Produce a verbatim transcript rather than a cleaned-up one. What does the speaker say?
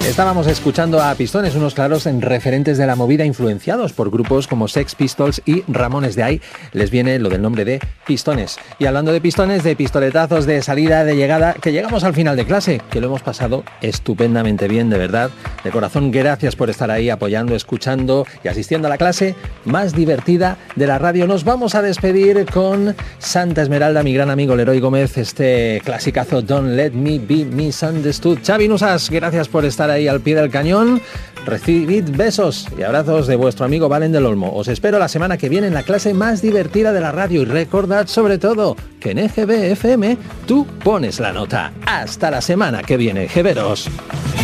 Estábamos escuchando a Pistones, unos claros referentes de la movida influenciados por grupos como Sex Pistols y Ramones. De ahí les viene lo del nombre de Pistones. Y hablando de pistones, de pistoletazos, de salida, de llegada, que llegamos al final de clase, que lo hemos pasado estupendamente bien, de verdad. De corazón, gracias por estar ahí apoyando, escuchando y asistiendo a la clase más divertida de la radio. Nos vamos a despedir con Santa Esmeralda, mi gran amigo Leroy Gómez, este clasicazo Don't Let Me Be Misunderstood. Xavi Nusas, gracias por estar ahí al pie del cañón. Recibid besos y abrazos de vuestro amigo Valen del Olmo. Os espero la semana que viene en la clase más divertida de la radio y recordad sobre todo que en E G B F M tú pones la nota. Hasta la semana que viene, jeberos.